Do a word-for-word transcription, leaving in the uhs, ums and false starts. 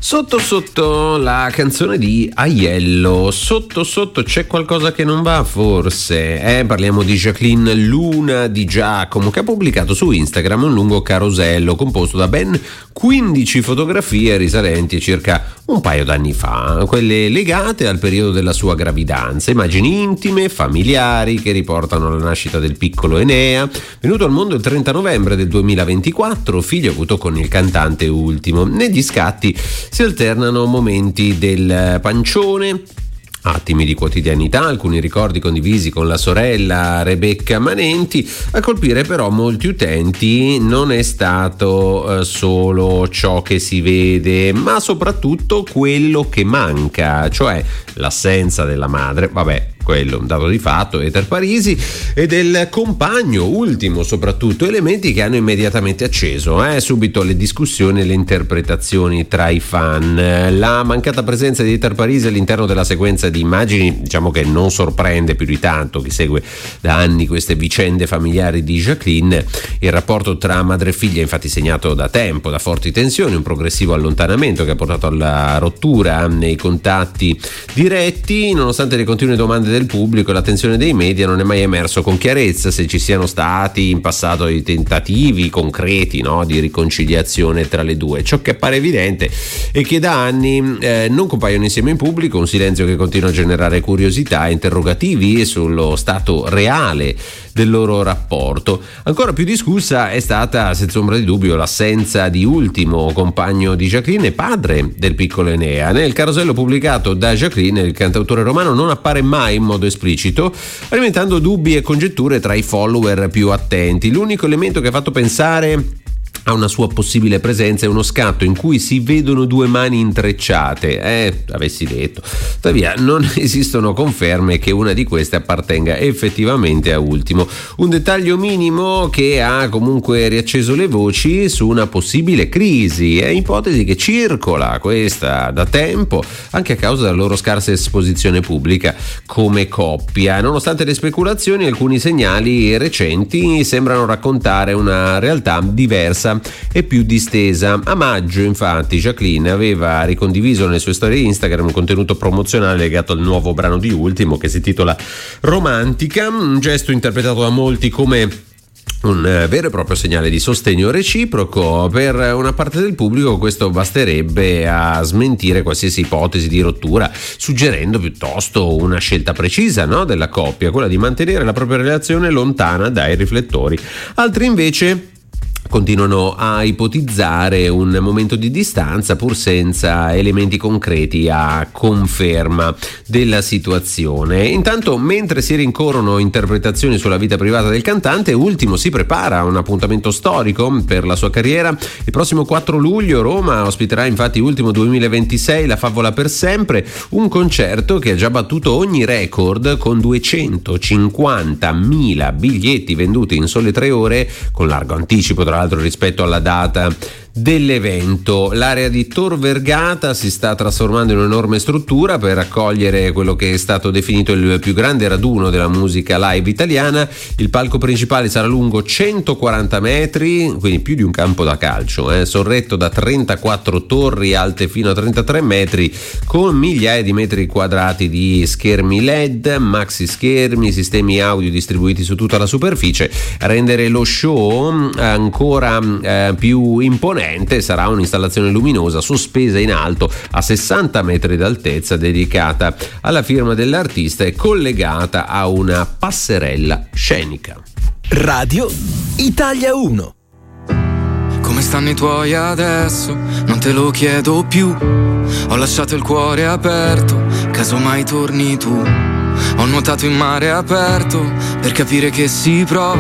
Sotto sotto la canzone di Aiello. Sotto sotto c'è qualcosa che non va forse, eh? Parliamo di Jacqueline Luna Di Giacomo, che ha pubblicato su Instagram un lungo carosello composto da ben quindici fotografie risalenti a circa un paio d'anni fa, quelle legate al periodo della sua gravidanza, immagini intime, familiari che riportano la nascita del piccolo Enea, venuto al mondo il trenta novembre del duemilaventiquattro, figlio avuto con il cantante Ultimo. Negli scatti si alternano momenti del pancione, attimi di quotidianità, alcuni ricordi condivisi con la sorella Rebecca Manenti. A colpire però molti utenti non è stato eh, solo ciò che si vede, ma soprattutto quello che manca, cioè l'assenza della madre, vabbè, quello è un dato di fatto, Eter Parisi, e del compagno Ultimo, soprattutto elementi che hanno immediatamente acceso eh, subito le discussioni e le interpretazioni tra i fan. La mancata presenza di Eter Parisi all'interno della sequenza di immagini, diciamo che non sorprende più di tanto chi segue da anni queste vicende familiari di Jacqueline. Il rapporto tra madre e figlia è infatti segnato da tempo da forti tensioni, un progressivo allontanamento che ha portato alla rottura nei contatti diretti. Nonostante le continue domande del pubblico e l'attenzione dei media, non è mai emerso con chiarezza se ci siano stati in passato i tentativi concreti, no, di riconciliazione tra le due. Ciò che appare evidente è che da anni eh, non compaiono insieme in pubblico, un silenzio che continua a generare curiosità e interrogativi sullo stato reale del loro rapporto. Ancora più discussa è stata senza ombra di dubbio l'assenza di Ultimo, compagno di Jacqueline e padre del piccolo Enea. Nel carosello pubblicato da Jacqueline, il cantautore romano non appare mai in modo esplicito, alimentando dubbi e congetture tra i follower più attenti. L'unico elemento che ha fatto pensare a una sua possibile presenza è uno scatto in cui si vedono due mani intrecciate, eh, avessi detto. Tuttavia non esistono conferme che una di queste appartenga effettivamente a Ultimo. Un dettaglio minimo che ha comunque riacceso le voci su una possibile crisi, è ipotesi che circola questa da tempo, anche a causa della loro scarsa esposizione pubblica come coppia. Nonostante le speculazioni, alcuni segnali recenti sembrano raccontare una realtà diversa e più distesa. A maggio, infatti, Jacqueline aveva ricondiviso nelle sue storie Instagram un contenuto promozionale legato al nuovo brano di Ultimo che si intitola Romantica, un gesto interpretato da molti come un vero e proprio segnale di sostegno reciproco. Per una parte del pubblico questo basterebbe a smentire qualsiasi ipotesi di rottura, suggerendo piuttosto una scelta precisa, no, della coppia, quella di mantenere la propria relazione lontana dai riflettori. Altri invece continuano a ipotizzare un momento di distanza pur senza elementi concreti a conferma della situazione. Intanto, mentre si rincorrono interpretazioni sulla vita privata del cantante, Ultimo si prepara a un appuntamento storico per la sua carriera. Il prossimo quattro luglio Roma ospiterà infatti Ultimo duemilaventisei, La favola per sempre, un concerto che ha già battuto ogni record con duecentocinquantamila biglietti venduti in sole tre ore, con largo anticipo tra l'altro rispetto alla data dell'evento. L'area di Tor Vergata si sta trasformando in un'enorme struttura per accogliere quello che è stato definito il più grande raduno della musica live italiana. Il palco principale sarà lungo centoquaranta metri, quindi più di un campo da calcio, eh, sorretto da trentaquattro torri alte fino a trentatré metri, con migliaia di metri quadrati di schermi L E D, maxi schermi, sistemi audio distribuiti su tutta la superficie. A rendere lo show ancora eh, più imponente sarà un'installazione luminosa sospesa in alto a sessanta metri d'altezza, dedicata alla firma dell'artista e collegata a una passerella scenica. Radio Italia uno. Come stanno i tuoi adesso? Non te lo chiedo più. Ho lasciato il cuore aperto, caso mai torni tu. Ho nuotato in mare aperto per capire che si prova